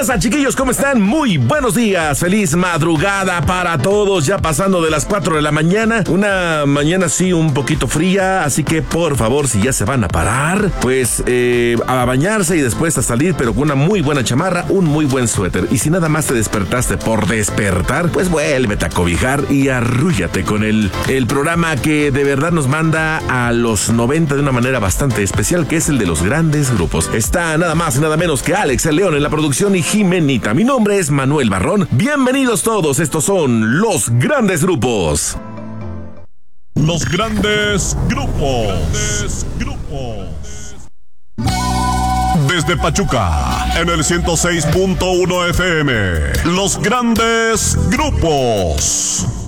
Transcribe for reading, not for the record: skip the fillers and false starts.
pasa, chiquillos? ¿Cómo están? Muy buenos días. Feliz madrugada para todos. Ya pasando de las 4 de la mañana. Una mañana sí un poquito fría. Así que por favor, si ya se van a parar, pues a bañarse y después a salir, pero con una muy buena chamarra, un muy buen suéter. Y si nada más te despertaste por despertar, pues vuélvete a cobijar y arrúllate con el programa que de verdad nos manda a los 90 de una manera bastante especial, que es el de los grandes grupos. Está nada más y nada menos que Alex el León en la producción y Jimenita. Mi nombre es Manuel Barrón. Bienvenidos todos, estos son los grandes grupos. Los grandes grupos. Desde Pachuca, en el 106.1 FM. Los grandes grupos.